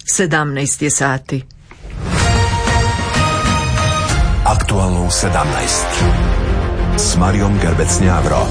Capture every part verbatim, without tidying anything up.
sedamnaest je sati. Aktualno u sedamnaest s Marijom Gerbec-Njavro.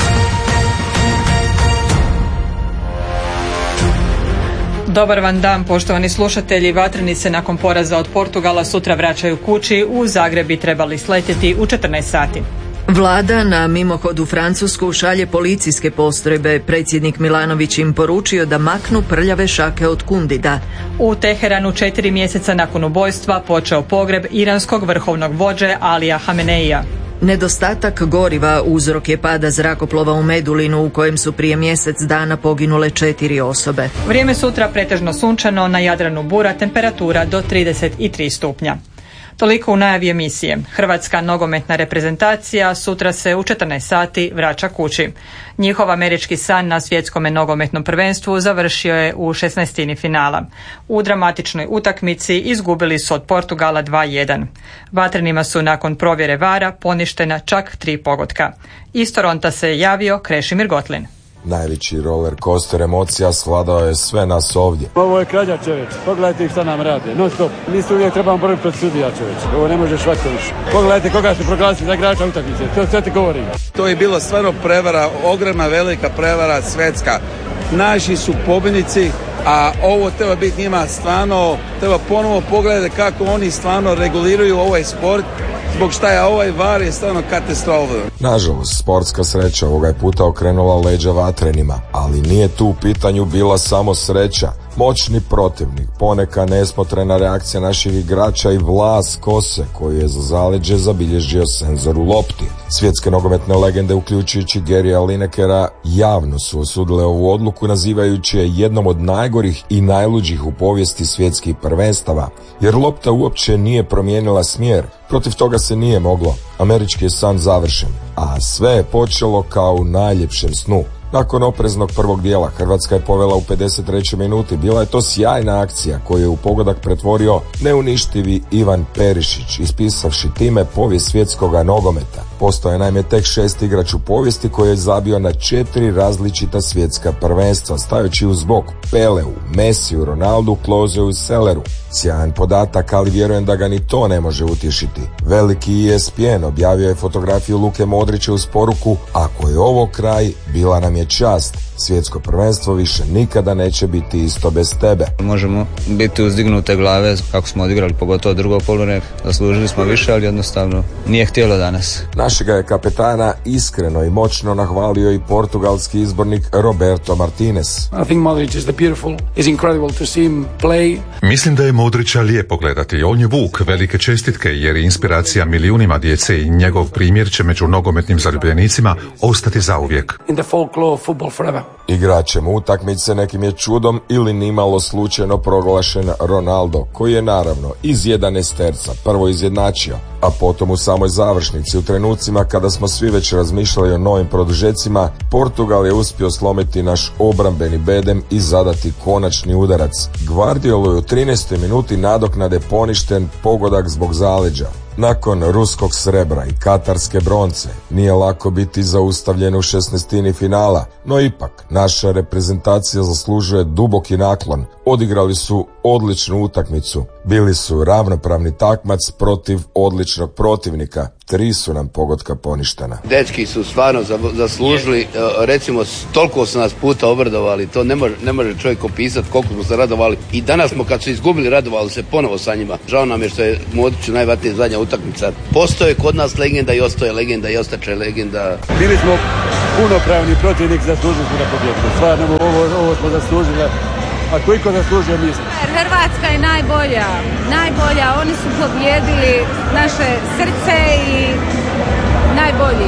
Dobar vam dan, poštovani slušatelji. Vatreni se nakon poraza od Portugala sutra vraćaju kući. U Zagreb bi trebali sletjeti u četrnaest sati. Vlada na mimohod u Francusku šalje policijske postrojbe. Predsjednik Milanović im poručio da maknu prljave šake od Kundida. U Teheranu četiri mjeseca nakon ubojstva počeo pogreb iranskog vrhovnog vođe Alija Hameneija. Nedostatak goriva uzrok je pada zrakoplova u Medulinu u kojem su prije mjesec dana poginule četiri osobe. Vrijeme sutra pretežno sunčano, na Jadranu bura, temperatura do trideset tri stupnja. Toliko u najavi emisije. Hrvatska nogometna reprezentacija sutra se u četrnaest sati vraća kući. Njihov američki san na svjetskom nogometnom prvenstvu završio je u šesnaestini finala. U dramatičnoj utakmici izgubili su od Portugala dva jedan. Vatrenima su nakon provjere vara poništena čak tri pogotka. Iz Toronta se javio Krešimir Gotlin. Najveći roller coaster emocija svladao je sve nas ovdje. Ovo je krađa, čovječ. Pogledajte ih šta nam rade. Non stop. Mi se uvijek trebamo boriti protiv sudija, čovječ. Ovo ne može švako više. Pogledajte koga su proglasili za igrača utakmice. To sve ti govorim. To je bilo stvarno prevara, ogromna velika prevara svetska. Naši su pobjednici, a ovo treba biti njima stvarno, treba ponovo pogledati kako oni stvarno reguliraju ovaj sport. Zbog šta je ovaj var je stvarno katastrofa. Nažalost, sportska sreća ovoga je puta okrenula leđa Vatrenima, ali nije tu u pitanju bila samo sreća. Moćni protivnik, poneka nesmotrena reakcija naših igrača i vlas kose koju je za zaleđe zabilježio senzor u lopti. Svjetske nogometne legende, uključujući Garyja Linekera, javno su osudile ovu odluku nazivajući je jednom od najgorih i najluđih u povijesti svjetskih prvenstava, jer lopta uopće nije promijenila smjer. Protiv toga se nije moglo. Američki je san završen, a sve je počelo kao u najljepšem snu. Nakon opreznog prvog dijela Hrvatska je povela u pedeset trećoj minuti. Bila je to sjajna akcija koju je u pogodak pretvorio neuništivi Ivan Perišić, ispisavši time povijest svjetskoga nogometa. Postao je naime tek šest igrač u povijesti koji je zabio na četiri različita svjetska prvenstva, stavljajući uz bok Peleu, Messiju, Ronaldu, Klozeu i Selleru. Sjajan podatak, ali vjerujem da ga ni to ne može utješiti. Veliki E S P N objavio je fotografiju Luke Modrića uz poruku: ako je ovo kraj, bila nam je čast. Svjetsko prvenstvo više nikada neće biti isto bez tebe. Možemo biti uzdignute glave kako smo odigrali, pogotovo drugo poluvrijeme. Zaslužili smo više, ali jednostavno nije htjelo danas. Našega je kapetana iskreno i moćno nahvalio i portugalski izbornik Roberto Martinez. I think Modric is the beautiful, is incredible to see him play. Mislim da je Modrića lijepo gledati. On je vuk velike čestitke jer je inspiracija milijunima djece i njegov primjer će među nogometnim zaljubljenicima ostati zauvijek. In the folklore of football forever. Igračem utakmice nekim je čudom ili nimalo slučajno proglašen Ronaldo, koji je naravno iz jedanaesterca prvo izjednačio, a potom u samoj završnici, u trenucima kada smo svi već razmišljali o novim produžecima, Portugal je uspio slomiti naš obrambeni bedem i zadati konačni udarac. Guardiolu je u trinaestoj minuti nadoknade poništen pogodak zbog zaleđa. Nakon ruskog srebra i katarske bronce nije lako biti zaustavljen u šesnaestini finala, no ipak naša reprezentacija zaslužuje duboki naklon. Odigrali su odličnu utakmicu, bili su ravnopravni takmac protiv odličnog protivnika. Tri su nam pogotka poništena. Dečki su stvarno zaslužili, recimo toliko su nas puta obradovali, to ne može, ne može čovjek opisati koliko smo se radovali. I danas smo kad su izgubili radovali se ponovo sa njima. Žao nam je što je Modriću najvatnija zadnja utakmica. Postoje kod nas legenda i ostaje legenda i ostaće legenda. Bili smo punopravni protivnik, zaslužili smo da pobjedimo. Stvarno ovo, ovo smo zaslužili. Ako iko zaslužio mislim. Hrvatska je najbolja, najbolja, oni su pobjedili naše srce i najbolji.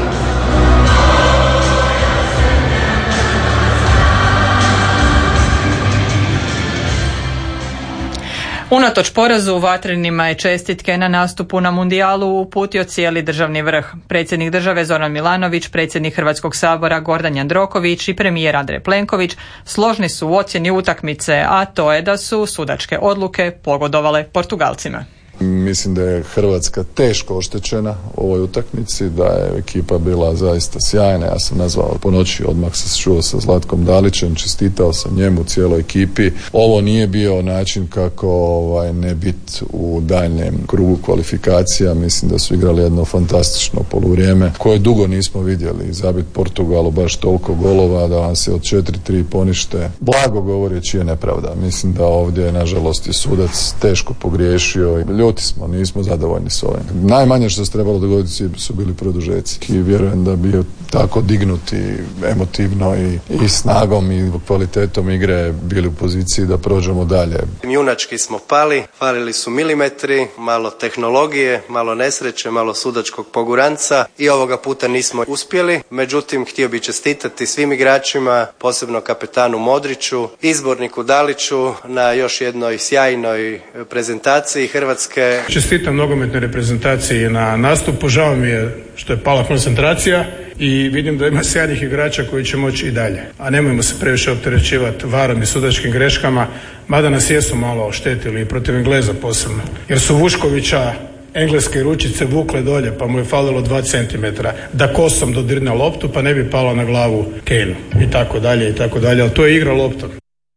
Unatoč porazu Vatrenima je čestitke na nastupu na mundijalu uputio cijeli državni vrh. Predsjednik države Zoran Milanović, predsjednik Hrvatskog sabora Gordan Jandroković i premijer Andrej Plenković složni su u ocjeni utakmice, a to je da su sudačke odluke pogodovale Portugalcima. Mislim da je Hrvatska teško oštećena u ovoj utakmici, da je ekipa bila zaista sjajna. Ja sam nazvao po noći, odmah se čuo sa Zlatkom Dalićem, čestitao sam njemu, cijeloj ekipi. Ovo nije bio način kako ovaj, ne biti u daljnjem krugu kvalifikacija. Mislim da su igrali jedno fantastično poluvrijeme koje dugo nismo vidjeli. Zabit Portugalu baš toliko golova da vam se od četiri tri ponište. Blago govoreći je nepravda. Mislim da ovdje, nažalost, je sudac teško pogriješio. Ljuti smo, nismo zadovoljni s ovim. Najmanje što se trebalo dogoditi su bili produžeci. I vjerujem da bi tako dignuti emotivno i, i snagom i kvalitetom igre bili u poziciji da prođemo dalje. Junački smo pali, falili su milimetri, malo tehnologije, malo nesreće, malo sudačkog poguranca i ovoga puta nismo uspjeli. Međutim, htio bih čestitati svim igračima, posebno kapetanu Modriću, izborniku Daliću na još jednoj sjajnoj prezentaciji Hrvatske. Čestitam nogometnoj reprezentaciji na nastupu, žao mi je što je pala koncentracija i vidim da ima sjajnih igrača koji će moći i dalje. A nemojmo se previše opterećivati varom i sudačkim greškama, mada nas jesu malo oštetili i protiv Engleza posebno. Jer su Vuškovića engleske ručice vukle dolje, pa mu je falilo dva centimetra da kosom dodirne loptu, pa ne bi palo na glavu Kane i tako dalje i tako dalje, ali to je igra loptom.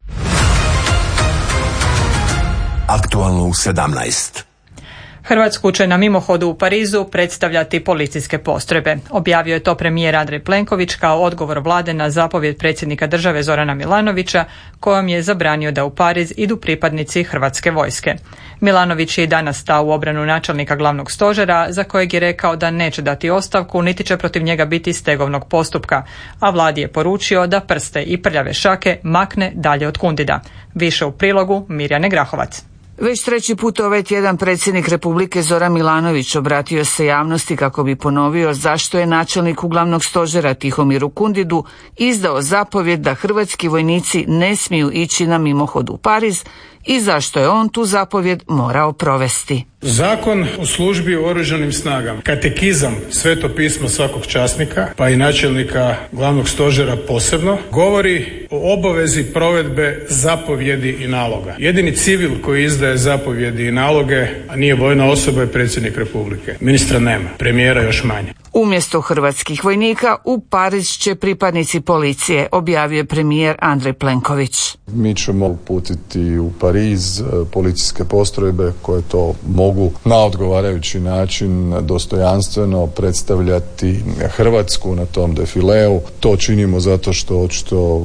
Aktualno u sedamnaest. Hrvatsku će na mimohodu u Parizu predstavljati policijske postrojbe. Objavio je to premijer Andrej Plenković kao odgovor vlade na zapovjed predsjednika države Zorana Milanovića kojom je zabranio da u Pariz idu pripadnici Hrvatske vojske. Milanović je i danas stao u obranu načelnika glavnog stožera za kojeg je rekao da neće dati ostavku niti će protiv njega biti stegovnog postupka, a vladi je poručio da prste i prljave šake makne dalje od Kundida. Više u prilogu Mirjane Grahovac. Već treći put ovaj tjedan predsjednik Republike Zoran Milanović obratio se javnosti kako bi ponovio zašto je načelniku glavnog stožera Tihomiru Kundidu izdao zapovjed da hrvatski vojnici ne smiju ići na mimohod u Pariz i zašto je on tu zapovjed morao provesti. Zakon o službi u oružanim snagama, katekizam, sveto pismo svakog časnika, pa i načelnika glavnog stožera posebno, govori o obavezi provedbe zapovjedi i naloga. Jedini civil koji izdaje zapovjedi i naloge, a nije vojna osoba, je predsjednik Republike. Ministra nema, premijera još manje. Umjesto hrvatskih vojnika u Pariz će pripadnici policije, objavio premijer Andrej Plenković. Mi ćemo uputiti u Pariz policijske postrojbe koje to mogu na odgovarajući način dostojanstveno predstavljati Hrvatsku na tom defileu. To činimo zato što očito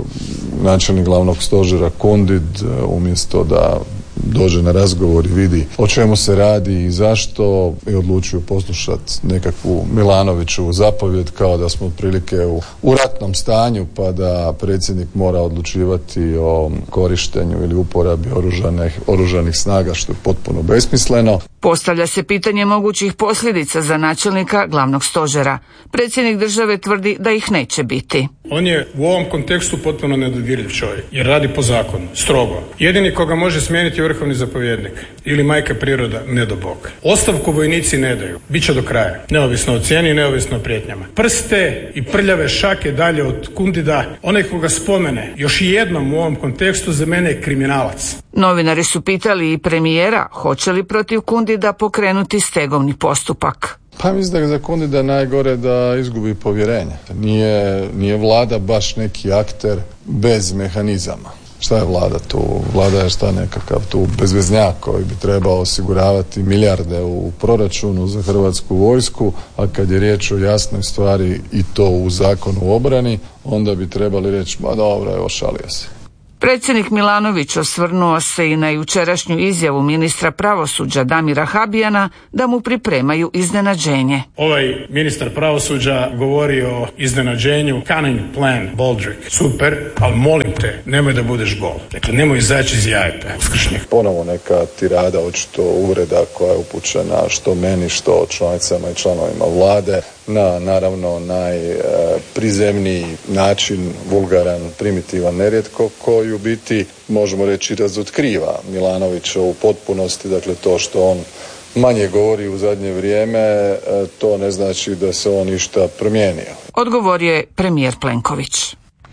načelnik glavnog stožera Kundid umjesto da dođe na razgovor i vidi o čemu se radi i zašto i odlučio poslušati nekakvu Milanoviću zapovjed kao da smo otprilike u, u ratnom stanju pa da predsjednik mora odlučivati o korištenju ili uporabi oružanih, oružanih snaga što je potpuno besmisleno. Postavlja se pitanje mogućih posljedica za načelnika glavnog stožera. Predsjednik države tvrdi da ih neće biti. On je u ovom kontekstu potpuno nedodirljiv čovjek, jer radi po zakonu, strogo. Jedini koga može smijeniti je vrhovni zapovjednik ili majka priroda, ne do Bog. Ostavku vojnici ne daju, bit će do kraja, neovisno o cijeni i neovisno o prijetnjama. Prste i prljave šake dalje od Kundida, onaj koga spomene još jednom u ovom kontekstu za mene je kriminalac. Novinari su pitali i premijera hoće li protiv Kundida pokrenuti stegovni postupak. Pa mislim da je za Kundida najgore da izgubi povjerenje. Nije, nije vlada baš neki akter bez mehanizama. Šta je vlada tu? Vlada je šta nekakav tu bezveznjak koji bi trebao osiguravati milijarde u proračunu za hrvatsku vojsku, a kad je riječ o jasnoj stvari i to u zakonu o obrani, onda bi trebali reći, ma dobro, evo šalio se. Predsjednik Milanović osvrnuo se i na jučerašnju izjavu ministra pravosuđa Damira Habijana da mu pripremaju iznenađenje. Ovaj ministar pravosuđa govori o iznenađenju, cunning plan, Baldrick. Super, ali molim te, nemoj da budeš gol. Dakle, nemoj izaći iz jajeta uskršnjih. Ponovo neka tirada, očito uvreda koja je upućena što meni, što članicama i članovima vlade, na naravno najprizemniji način, vulgaran, primitivan, nerijetko, koji u biti, možemo reći, razotkriva Milanovića u potpunosti. Dakle, to što on manje govori u zadnje vrijeme, to ne znači da se on ništa promijenio. Odgovorio je premijer Plenković.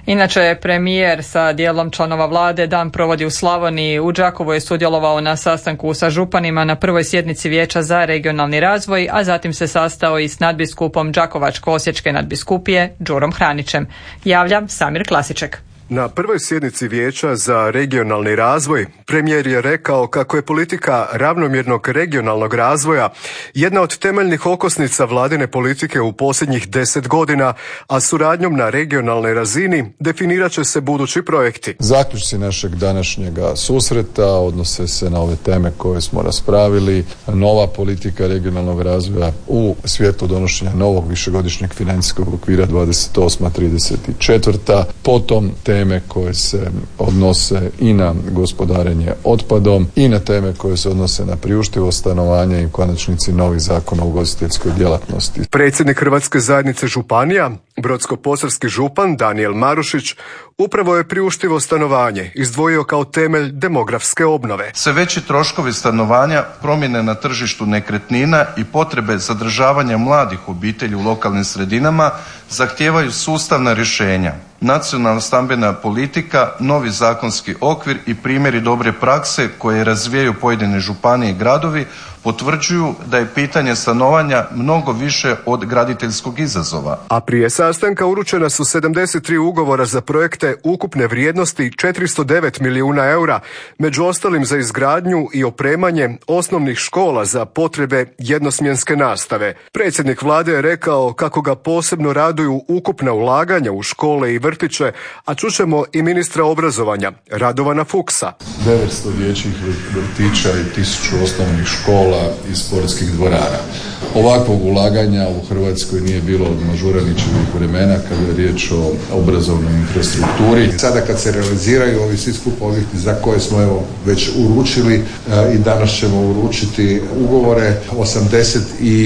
Inače, premijer sa dijelom članova vlade dan provodi u Slavoniji. U Đakovu je sudjelovao na sastanku sa županima na prvoj sjednici Vijeća za regionalni razvoj, a zatim se sastao i s nadbiskupom Đakovačko-osječke nadbiskupije Đurom Hranićem. Javlja Samir Klasiček. Na prvoj sjednici Vijeća za regionalni razvoj premijer je rekao kako je politika ravnomjernog regionalnog razvoja jedna od temeljnih okosnica vladine politike u posljednjih deset godina, a suradnjom na regionalnoj razini definirat će se budući projekti. Zaključci našeg današnjega susreta odnose se na ove teme koje smo raspravili, nova politika regionalnog razvoja u svjetlu donošenja novog višegodišnjeg financijskog okvira dvadeset osma trideset četvrta, potom teme koje se odnose i na gospodarenje otpadom i na teme koje se odnose na priuštivo stanovanje i u konačnici novi zakon o ugostiteljskoj djelatnosti. Predsjednik Hrvatske zajednice županija, brodsko-posavski župan Danijel Marušić, upravo je priuštivo stanovanje izdvojio kao temelj demografske obnove. Sve veći troškovi stanovanja, promjene na tržištu nekretnina i potrebe zadržavanja mladih obitelji u lokalnim sredinama zahtijevaju sustavna rješenja. Nacionalna stambena politika, novi zakonski okvir i primjeri dobre prakse koje razvijaju pojedine županije i gradovi potvrđuju da je pitanje stanovanja mnogo više od graditeljskog izazova. A prije sastanka uručena su sedamdeset tri ugovora za projekte ukupne vrijednosti četiristo devet milijuna eura, među ostalim za izgradnju i opremanje osnovnih škola za potrebe jednosmjenske nastave. Predsjednik vlade je rekao kako ga posebno raduju ukupna ulaganja u škole i vrtiće, a čućemo i ministra obrazovanja Radovana Fuchsa. devetsto dječjih vrtića i tisuću osnovnih škola i sportskih dvorana. Ovakvog ulaganja u Hrvatskoj nije bilo od Mažuranićevih vremena kada je riječ o obrazovnoj infrastrukturi. Sada kad se realiziraju ovi svi skup objekti za koje smo evo već uručili i danas ćemo uručiti ugovore, osamdeset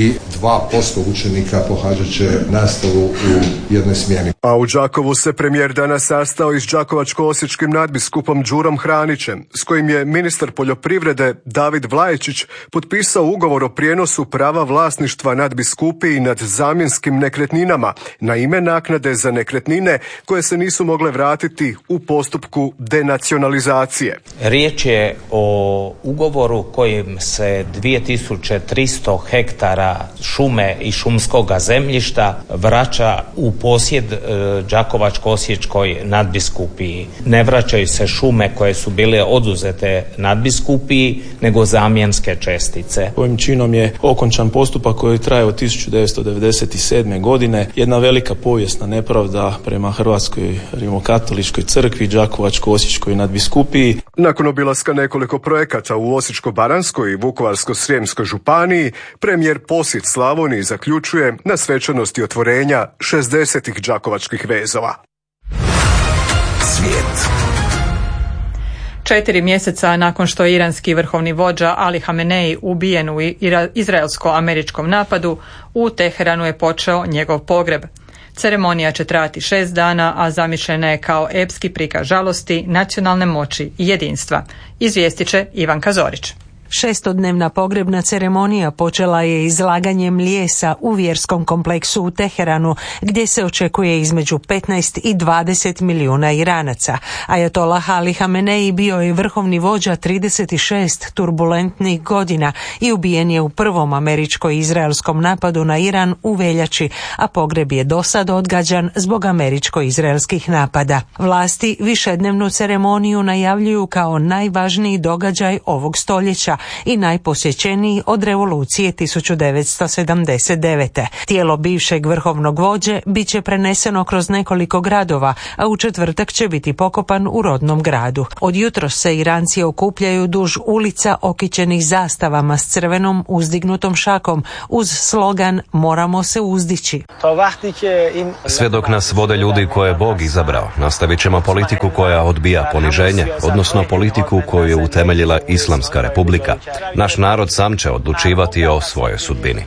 dva posto učenika pohađat će nastavu u jednoj smjeni. A u Đakovu se premijer danas sastao i s đakovačko-osječkim nadbiskupom Đurom Hranićem, s kojim je ministar poljoprivrede David Vlajičić potpisao ugovor o prijenosu prava vlasništva nad biskupiji nad zamjenskim nekretninama na ime naknade za nekretnine koje se nisu mogle vratiti u postupku denacionalizacije. Riječ je o ugovoru kojim se dvije tisuće tristo hektara šume i šumskoga zemljišta vraća u posjed e, Đakovačko-osječkoj nadbiskupiji. Ne vraćaju se šume koje su bile oduzete nadbiskupiji, nego zamjenske čestice. Ovim činom je okončan postupak koji traje od tisuću devetsto devedeset sedme. godine. Jedna velika povijesna nepravda prema Hrvatskoj rimokatoličkoj crkvi, Đakovačko-osječkoj nadbiskupiji. Nakon obilaska nekoliko projekata u Osječko-baranjskoj i Vukovarsko-srijemskoj županiji, premijer posjet Slavoniji zaključuje na svečanosti otvorenja šezdesetih đakovačkih vezova. Svijet. Četiri mjeseca nakon što je iranski vrhovni vođa Ali Hamenei ubijen u izraelsko-američkom napadu, u Teheranu je počeo njegov pogreb. Ceremonija će trajati šest dana, a zamišljena je kao epski prikaz žalosti, nacionalne moći i jedinstva. Izvijestit će Ivanka Zorić. Šestodnevna pogrebna ceremonija počela je izlaganjem lijesa u vjerskom kompleksu u Teheranu, gdje se očekuje između petnaest i dvadeset milijuna Iranaca. Ajatolah Ali Hamenei bio je vrhovni vođa trideset šest turbulentnih godina i ubijen je u prvom američko-izraelskom napadu na Iran u veljači, a pogreb je dosad odgađan zbog američko-izraelskih napada. Vlasti višednevnu ceremoniju najavljuju kao najvažniji događaj ovog stoljeća i najposjećeniji od revolucije tisuću devetsto sedamdeset devete. Tijelo bivšeg vrhovnog vođe bit će preneseno kroz nekoliko gradova, a u četvrtak će biti pokopan u rodnom gradu. Od jutros se Iranci okupljaju duž ulica okićenih zastavama s crvenom uzdignutom šakom uz slogan "Moramo se uzdići". Sve dok nas vode ljudi koje je Bog izabrao, nastavit ćemo politiku koja odbija poniženje, odnosno politiku koju je utemeljila Islamska republika. Naš narod sam će odlučivati o svojoj sudbini.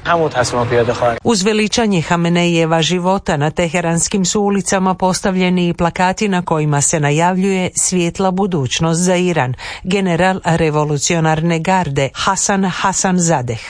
Uz veličanje Hamenejeva života na teheranskim su ulicama postavljeni i plakati na kojima se najavljuje svijetla budućnost za Iran. General revolucionarne garde Hasan Hasanzadeh.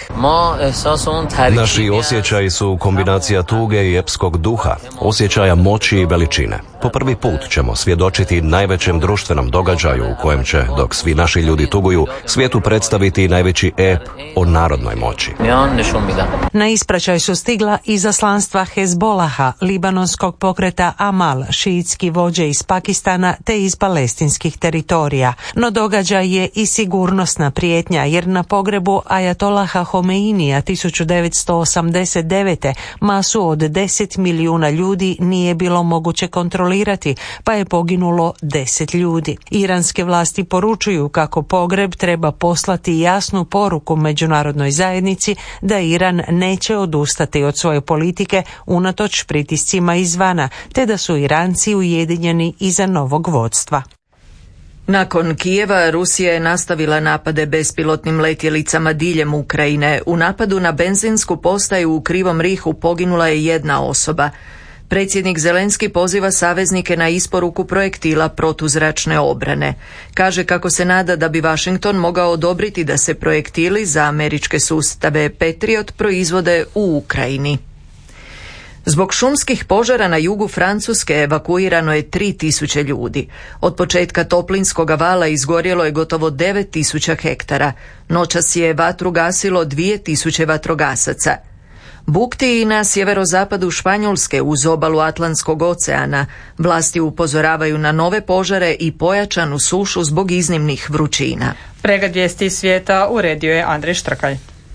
Naši osjećaji su kombinacija tuge i epskog duha, osjećaja moći i veličine. Po prvi put ćemo svjedočiti najvećem društvenom događaju u kojem će, dok svi naši ljudi tuguju, svijetu predstaviti najveći ep o narodnoj moći. Na ispraćaj su stigla izaslanstva Hezbolaha, libanonskog pokreta Amal, šiitski vođe iz Pakistana te iz palestinskih teritorija. No događaj je i sigurnosna prijetnja, jer na pogrebu ajatolaha Homeinija tisuću devetsto osamdeset devete masu od deset milijuna ljudi nije bilo moguće kontrolirati, pa je poginulo deset ljudi. Iranske vlasti poručuju kako pogreb treba poslati jasnu poruku međunarodnoj zajednici da Iran neće odustati od svoje politike unatoč pritiscima izvana, te da su Iranci ujedinjeni iza novog vodstva. Nakon Kijeva, Rusija je nastavila napade bespilotnim letjelicama diljem Ukrajine. U napadu na benzinsku postaju u Krivom Rihu poginula je jedna osoba. Predsjednik Zelenski poziva saveznike na isporuku projektila protuzračne obrane. Kaže kako se nada da bi Washington mogao odobriti da se projektili za američke sustave Patriot proizvode u Ukrajini. Zbog šumskih požara na jugu Francuske evakuirano je tri tisuće ljudi. Od početka toplinskog vala izgorjelo je gotovo devet tisuća hektara. Noćas je vatru gasilo dvije tisuće vatrogasaca. Bukti i na sjeverozapadu Španjolske uz obalu Atlantskog oceana vlasti upozoravaju na nove požare i pojačanu sušu zbog iznimnih vrućina. Pregled vijesti svijeta uredio je Andrej Štrkalj.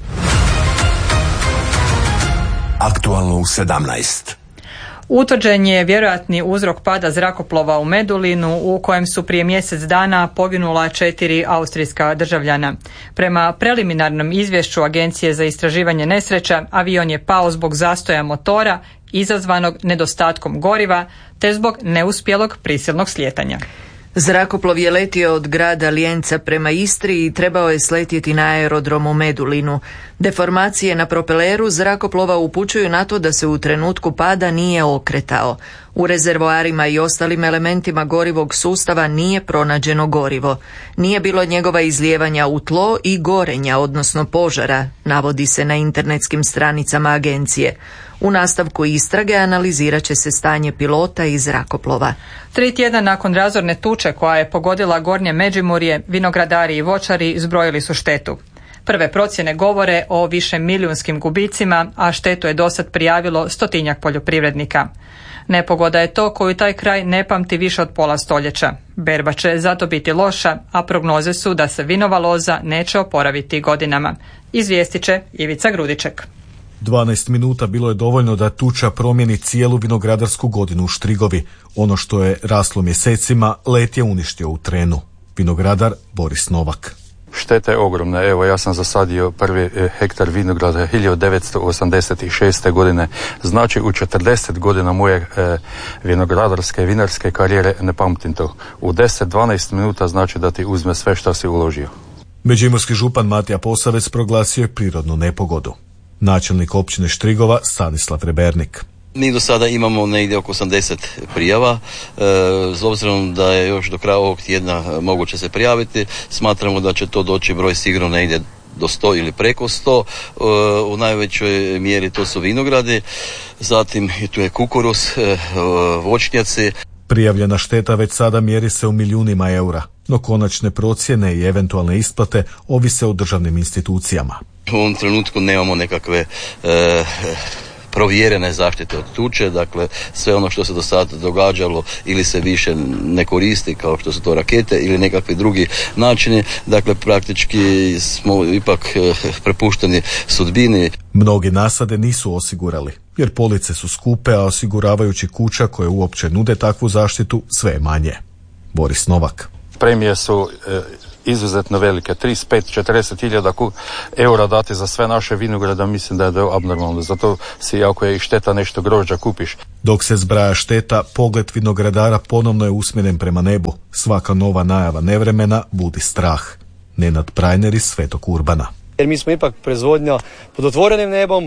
Aktualno u sedamnaest. Utvrđen je vjerojatni uzrok pada zrakoplova u Medulinu u kojem su prije mjesec dana poginula četiri austrijska državljana. Prema preliminarnom izvješću Agencije za istraživanje nesreća, avion je pao zbog zastoja motora izazvanog nedostatkom goriva te zbog neuspjelog prisilnog slijetanja. Zrakoplov je letio od grada Lijenca prema Istri i trebao je sletjeti na aerodrom u Medulinu. Deformacije na propeleru zrakoplova upućuju na to da se u trenutku pada nije okretao. U rezervoarima i ostalim elementima gorivog sustava nije pronađeno gorivo. Nije bilo njegova izlijevanja u tlo i gorenja, odnosno požara, navodi se na internetskim stranicama agencije. U nastavku istrage analizirat će se stanje pilota i zrakoplova. Tri tjedna nakon razorne tuče koja je pogodila Gornje Međimurje, vinogradari i voćari zbrojili su štetu. Prve procjene govore o višemilijunskim gubicima, a štetu je dosad prijavilo stotinjak poljoprivrednika. Nepogoda je to koju taj kraj ne pamti više od pola stoljeća. Berba će zato biti loša, a prognoze su da se vinova loza neće oporaviti godinama. Izvijestit će Ivica Grudiček. dvanaest minuta bilo je dovoljno da tuča promijeni cijelu vinogradarsku godinu u Štrigovi. Ono što je raslo mjesecima, let je uništio u trenu. Vinogradar Boris Novak. Šteta je ogromna. Evo, ja sam zasadio prvi hektar vinograda hiljadu devetsto osamdeset šeste. godine. Znači, u četrdeset godina moje e, vinogradarske, vinarske karijere ne pamtim to. U deset do dvanaest minuta znači da ti uzme sve što si uložio. Međimurski župan Matija Posavec proglasio je prirodnu nepogodu. Načelnik općine Štrigova Stanislav Rebernik. Mi do sada imamo negdje oko osamdeset prijava, e, s obzirom da je još do kraja ovog tjedna moguće se prijaviti, smatramo da će to doći broj sigurno negdje do sto ili preko sto, e, u najvećoj mjeri to su vinogradi, zatim tu je kukuruz, e, voćnjaci. Prijavljena šteta već sada mjeri se u milijunima eura, no konačne procjene i eventualne isplate ovise o državnim institucijama. U ovom trenutku nemamo nekakve e, provjerene zaštite od tuče, dakle sve ono što se do sada događalo ili se više ne koristi, kao što su to rakete ili nekakvi drugi načini, dakle praktički smo ipak e, prepušteni sudbini. Mnogi nasade nisu osigurali, jer police su skupe, a osiguravajući kuća koje uopće nude takvu zaštitu sve je manje. Boris Novak. Premije su e, izuzetno velike, trideset pet do četrdeset hiljada eura dati za sve naše vinograde, mislim da je to abnormalno, zato si ako je i šteta nešto grožđa kupiš. Dok se zbraja šteta, pogled vinogradara ponovno je usmjeren prema nebu. Svaka nova najava nevremena budi strah. Nenad Prajner iz Svetog Urbana. Jer mi smo ipak proizvodnja pod otvorenim nebom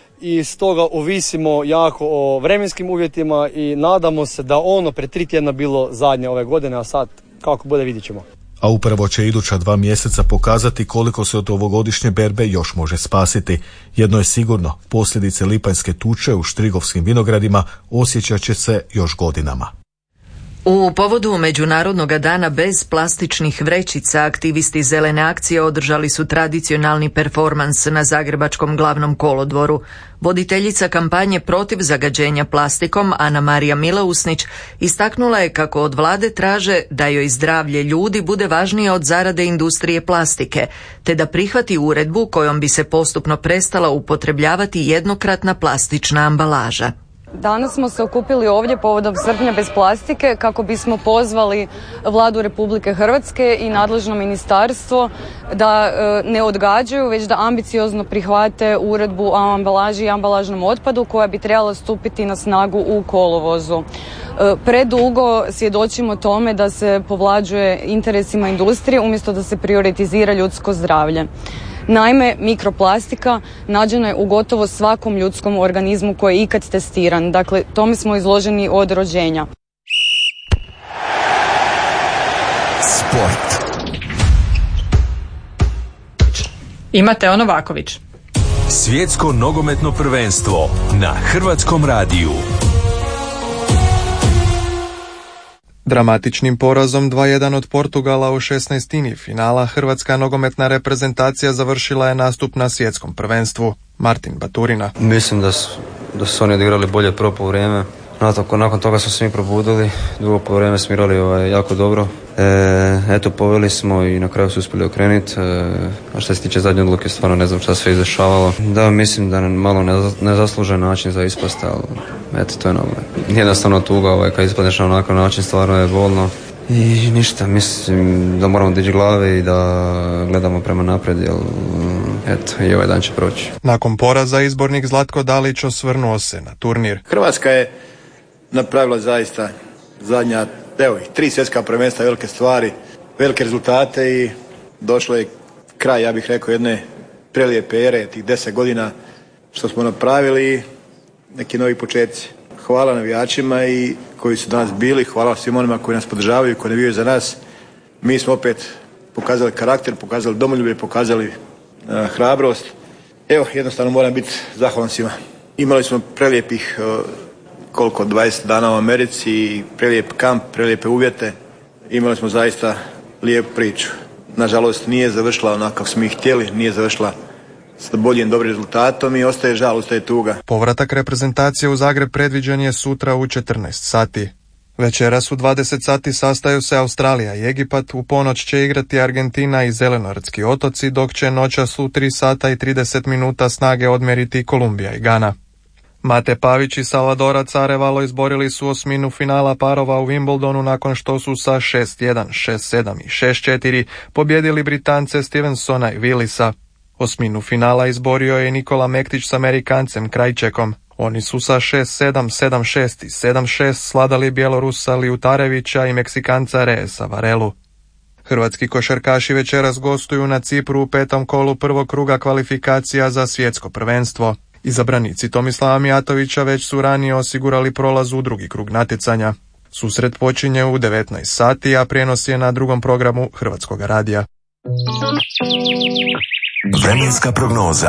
i stoga ovisimo jako o vremenskim uvjetima i nadamo se da ono pre tri tjedna bilo zadnje ove godine, a sad kako bude vidjet ćemo. A upravo će iduća dva mjeseca pokazati koliko se od ovogodišnje berbe još može spasiti. Jedno je sigurno, posljedice lipanjske tuče u štrigovskim vinogradima osjećat će se još godinama. U povodu Međunarodnog dana bez plastičnih vrećica aktivisti Zelene akcije održali su tradicionalni performans na Zagrebačkom glavnom kolodvoru. Voditeljica kampanje protiv zagađenja plastikom Ana Marija Milausnić istaknula je kako od vlade traže da joj zdravlje ljudi bude važnije od zarade industrije plastike, te da prihvati uredbu kojom bi se postupno prestala upotrebljavati jednokratna plastična ambalaža. Danas smo se okupili ovdje povodom srpnja bez plastike kako bismo pozvali Vladu Republike Hrvatske i nadležno ministarstvo da e, ne odgađaju, već da ambiciozno prihvate uredbu o ambalaži i ambalažnom otpadu koja bi trebala stupiti na snagu u kolovozu. E, predugo svjedočimo tome da se povlađuje interesima industrije umjesto da se prioritizira ljudsko zdravlje. Naime, mikroplastika nađena je u gotovo svakom ljudskom organizmu koji je ikad testiran. Dakle, tome smo izloženi od rođenja. Sport. Imate Novaković. Svjetsko nogometno prvenstvo na Hrvatskom radiju. Dramatičnim porazom dva jedan od Portugala u šesnaestini finala hrvatska nogometna reprezentacija završila je nastup na svjetskom prvenstvu. Martin Baturina. Mislim da su, da su oni odigrali bolje prvo poluvreme. Nakon, nakon toga smo se mi probudili, drugo poluvreme smo igrali ovaj, jako dobro. E, eto, poveli smo i na kraju su uspjeli okrenuti. E, a što se tiče zadnje odluke, stvarno ne znam šta se izdešavalo. Da, mislim da malo nezaslužen način za ispast, ali eto, to je nogomet. Jednostavno tuga, ovaj, kad ispadneš na onakav način, stvarno je bolno. I ništa, mislim da moramo dići glave i da gledamo prema naprijed, jer eto, i ovaj dan će proći. Nakon poraza izbornik Zlatko Dalić osvrnuo se na turnir. Hrvatska je napravila zaista zadnja, evo ih, tri svjetska prvenstva, velike stvari, velike rezultate i došlo je kraj, ja bih rekao, jedne prelijepe ere, tih deset godina što smo napravili i neki novi početci. Hvala navijačima i koji su danas bili, hvala svim onima koji nas podržavaju, koji navijaju za nas. Mi smo opet pokazali karakter, pokazali domoljublje, pokazali uh, hrabrost. Evo, jednostavno moram biti zahvalan svima. Imali smo prelijepih uh, koliko, dvadeset dana u Americi i prelijep kamp, prelijepe uvjete. Imali smo zaista lijepu priču. Nažalost, nije završila onako kako smo ih htjeli, nije završila sa boljim dobrim rezultatom i ostaje žal, ostaje tuga. Povratak reprezentacije u Zagreb predviđen je sutra u četrnaest sati. Večeras u dvadeset sati sastaju se Australija i Egipat, u ponoć će igrati Argentina i Zelenorodski otoci, dok će noćas u tri sata i trideset minuta snage odmjeriti Kolumbija i Gana. Mate Pavić i Salvadorac Arevalo izborili su osminu finala parova u Wimbledonu nakon što su sa šest jedan, šest sedam i šest četiri pobjedili Britance Stevensona i Willisa. Osminu finala izborio je Nikola Mektić s Amerikancem Krajčekom. Oni su sa šest sedam, sedam šest i sedam šest sladali Bjelorusa Liutarevića i Meksikanca Reesa Varelu. Hrvatski košarkaši večeras gostuju na Cipru u petom kolu prvog kruga kvalifikacija za svjetsko prvenstvo. Izabranici Tomislava Mijatovića već su ranije osigurali prolaz u drugi krug natjecanja. Susret počinje u devetnaest sati, a prijenos je na drugom programu Hrvatskog radija. Vremenska prognoza.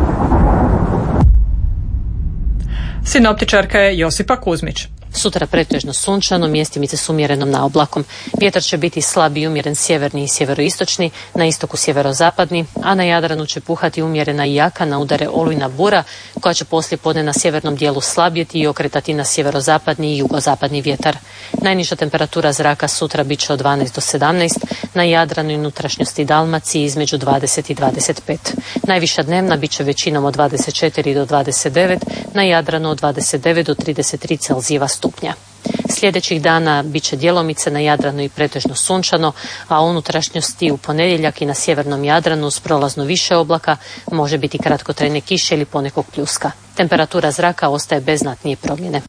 Sinoptičarka je Josipa Kuzmić. Sutra pretežno sunčano, mjestimice s umjerenom naoblakom. Vjetar će biti slab i umjeren sjeverni i sjeveroistočni, na istoku sjeverozapadni, a na Jadranu će puhati umjerena i jaka na udare olujna bura, koja će poslije podne na sjevernom dijelu slabjeti i okretati na sjeverozapadni i jugozapadni vjetar. Najniža temperatura zraka sutra bit će od dvanaest do sedamnaest, na Jadranu i unutrašnjosti Dalmaciji između dvadeset i dvadeset pet. Najviša dnevna bit će većinom od dvadeset četiri do dvadeset devet, na Jadranu od dvadeset devet do trideset tri Celzijeva stupnja. Sljedećih dana bit će djelomice na Jadranu i pretežno sunčano, a u unutrašnjosti u ponedjeljak i na sjevernom Jadranu s prolazno više oblaka može biti kratkotrajne kiše ili ponekog pljuska. Temperatura zraka ostaje bez znatnije promjene.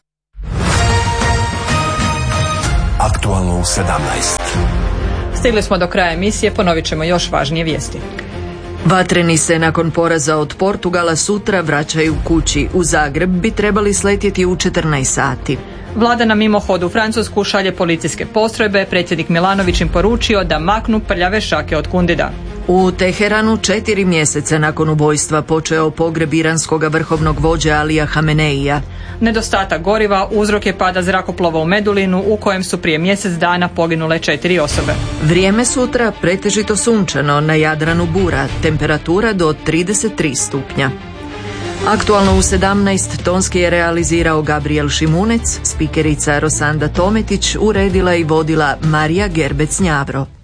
Aktualno u sedamnaest. Stigli smo do kraja emisije, ponovit ćemo još važnije vijesti. Vatreni se nakon poraza od Portugala sutra vraćaju kući. U Zagreb bi trebali sletjeti u četrnaest sati. Vlada na mimohod u Francusku šalje policijske postrojbe, predsjednik Milanović im poručio da maknu prljave šake od Kundida. U Teheranu četiri mjeseca nakon ubojstva počeo pogreb iranskog vrhovnog vođe Alija Hameneija. Nedostatak goriva uzrok je pada zrakoplova u Medulinu u kojem su prije mjesec dana poginule četiri osobe. Vrijeme sutra pretežito sunčano, na Jadranu bura, temperatura do trideset tri stupnja. Aktualno u sedamnaest tonski je realizirao Gabriel Šimunec, spikerica Rosanda Tometić, uredila i vodila Marija Gerbec-Njavro.